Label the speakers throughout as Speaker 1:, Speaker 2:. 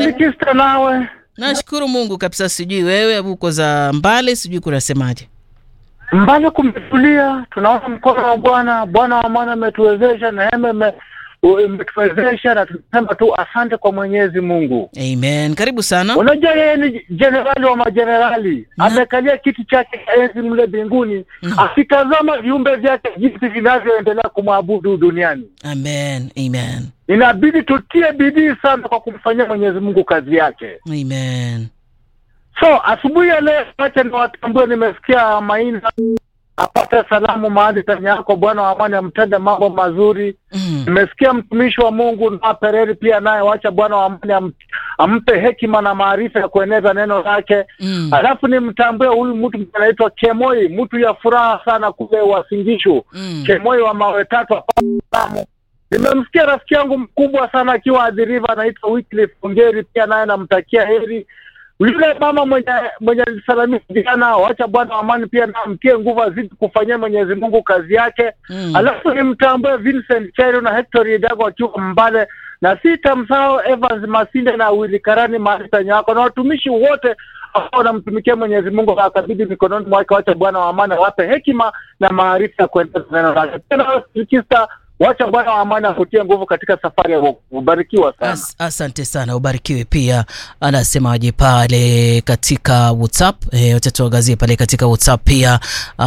Speaker 1: Filikista nawe.
Speaker 2: Nashukuru Mungu kabisa, sijui wewe uko za Mbale, sijui kunasemaje.
Speaker 1: Mbale kumetulia, tunaona mkono wa Bwana, Bwana wa amani ametuwezesha, neema imetuwezesha, na tunasema tu asante kwa Mwenyezi Mungu.
Speaker 2: Amen. Karibu sana.
Speaker 1: Unajua yeye ni jenerali wa majenerali. Amekalia kiti chake enzi mle mbinguni, akitazama viumbe vyake jinsi vinavyoendelea kumwabudu duniani.
Speaker 2: Amen. Amen.
Speaker 1: Inabidi tutie bidii sana kwa kumfanyia Mwenyezi Mungu kazi yake.
Speaker 2: Amen.
Speaker 1: So asubuhi ya leo acha niwatambue, nimesikia Maina apata salamu mahali tanya yako, Bwana wa amani amtende mambo mazuri. Nimesikia mtumishi wa Mungu na Pereri pia naye, wacha Bwana wa amani ampe hekima na maarifa ya kueneza neno lake. Alafu nimtambue huyu mtu anaitwa Kemoi, mtu ya furaha sana kule Wasingishu. Kemoi wa mawe tatu hapa. Nimemsikia rafiki yangu mkubwa sana akiwa Adhiriva anaitwa Wycliffe Ongeri, pia naye namtakia heri. Yule mama mwenye salamia vijana, wacha Bwana wa amani pia na mtie nguvu azidi kufanyia Mwenyezi Mungu kazi yake. Alafu nimtambue Vincent Chero na Hector Idago wakiwa Mbale, na sitamsahau Evans Masinde na Willy Karani Marita Nyako na watumishi wote ambao wanamtumikia Mwenyezi Mungu, akabidhi mikononi mwake. Wacha Bwana wa amani wape hekima na maarifa ya kuendeleza neno lake. Tena Filikista, wacha Bwana wa amani akutie nguvu katika safari ya ubarikiwa sana.
Speaker 2: Asante sana, ubarikiwe pia. Anasemaje pale katika WhatsApp? Wacha tuangazie pale katika WhatsApp pia.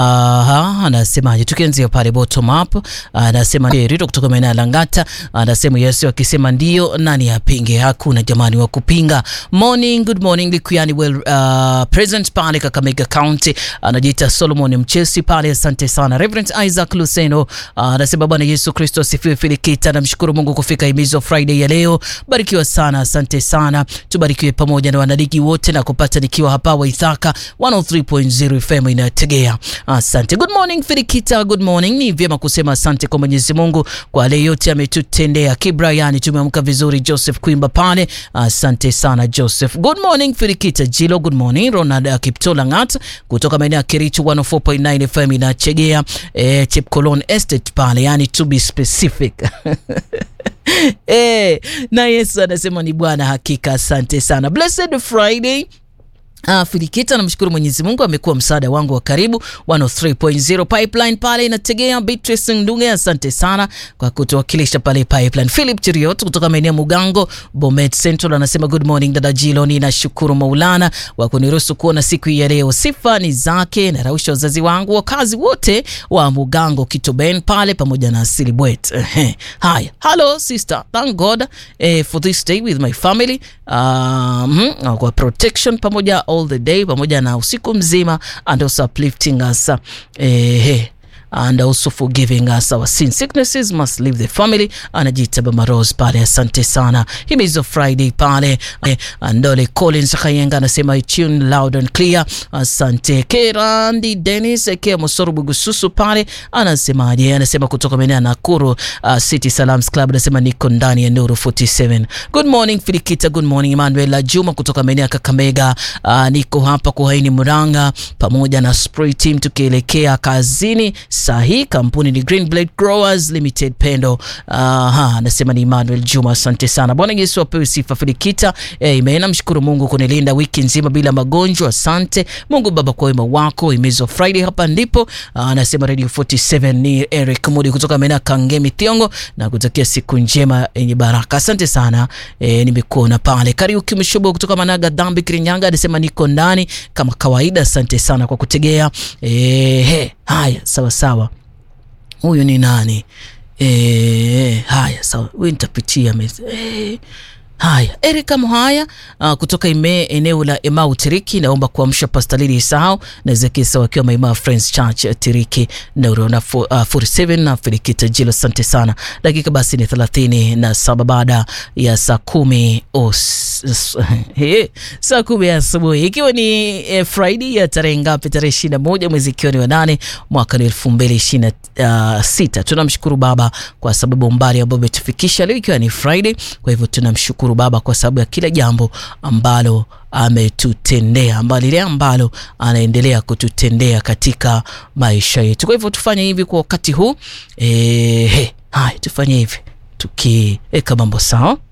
Speaker 2: Anasemaje? Tukianzia pale bottom up. Anasema Rito kutoka maeneo ya Langata. Anasema Yesu akisema ndio, nani apinge? Hakuna jamani wa kupinga. Morning, good morning Likuyani present pale Kakamega County. Anajiita Solomon Mchesi pale, asante sana. Reverend Isaac Luceno anasema Bwana Yesu Kristo asifiwe. Filikita, namshukuru Mungu kufika himizo Friday ya leo. Barikiwa sana, asante sana. Tubarikiwe pamoja na wanadiki wote na kupata nikiwa hapa Waithaka 103.0 FM inategea. Asante. Good morning Filikita, good morning. Ni vyema kusema asante kwa Mwenyezi Mungu kwa yale yote ametutendea. Kibrayani tumeamka vizuri. Joseph Kuimba pale, asante sana Joseph. Good morning Filikita. Jilo, good morning. Ronald Kiptola Ngat kutoka maeneo ya Kericho 104.9 FM inategea. Chepkolon Estate pale, yani to be specific. Na Yesu anasema ni Bwana hakika, asante sana. Blessed Friday. Filikita, namshukuru Mwenyezi Mungu amekuwa msaada wangu wa karibu. 103.0 Pipeline pale inategea. Beatrice Ndunge, asante sana kwa kutuwakilisha pale Pipeline. Philip Chiriot kutoka maeneo Mugango Bomet Central anasema good morning dada Jiloni, nashukuru Maulana kwa kuniruhusu kuona siku ya leo. Sifa ni zake na rausha wazazi wangu wakazi wote wa Mugango Kitoben pale pamoja na Silibwet. Hi, hello sister, thank God for this day with my family. Kwa protection pamoja all the day pamoja na usiku mzima, and also uplifting us and also forgiving us our sin sicknesses must leave the family. Anajita Bama Rose pale, asante sana. Himizo Friday pale. Andole Collins Kayenga anasema tune loud and clear, asante. Kerandi Dennis Eke Mosoro Bugususu pale anasemaje? Anasema kutoka maeneo Nakuru City Salams Club, anasema niko ndani ya Nuru 47. Good morning Filikita, good morning Emmanuel Juma kutoka maeneo Kakamega. Niko hapa kwa Haini Muranga pamoja na Spray Team tukielekea kazini. Sahi, kampuni ni Green Blade Growers Limited Pendo. Anasema ni Emmanuel Juma, asante sana. Bwana Yesu apewe sifa Filikita. Amen. Namshukuru Mungu kunilinda wiki nzima bila magonjwa, asante Mungu Baba kwa wema wako. Himizo Friday hapa ndipo. Anasema Radio 47 ni Eric Mudi kutoka maeneo Kangemi Thiongo na kutakia siku njema yenye baraka. Asante sana. Nimekuona pale. Kariuki Mshobo kutoka Managa Dhambi Kirinyanga anasema niko ndani kama kawaida, asante sana kwa kutegea. Haya, sawa sawa. Huyu ni nani? Haya, sawa. Wewe nitapitia haya. Erika Muhaya kutoka eneo la Emau Tiriki, naomba kuamsha Pastor Isao na Zekisa wakiwa Maima Friends Church Tiriki na Urona 47 na Filikita Jilo, asante sana. Dakika basi ni 37 baada ya saa 10 saa 10 asubuhi, ikiwa ni Friday ya tarehe ngapi? Tarehe 21 mwezi ikiwa ni wa 8 mwaka 2026. Tunamshukuru Baba kwa sababu umbali ambao umetufikisha leo ikiwa ni Friday. Kwa hivyo tunamshukuru Baba kwa sababu ya kila jambo ambalo ametutendea, ambalo anaendelea kututendea katika maisha yetu. Kwa hivyo tufanye hivi kwa wakati huu. Tufanye hivi tukiweka mambo sawa.